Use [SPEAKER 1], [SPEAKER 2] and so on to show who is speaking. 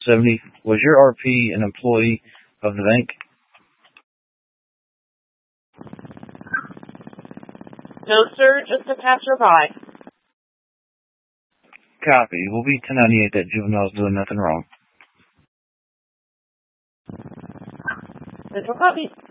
[SPEAKER 1] 70. Was your RP an employee of the bank?
[SPEAKER 2] No, sir, just a passerby.
[SPEAKER 1] Copy. We'll be 1098 that juvenile's doing nothing wrong.
[SPEAKER 2] Central copy.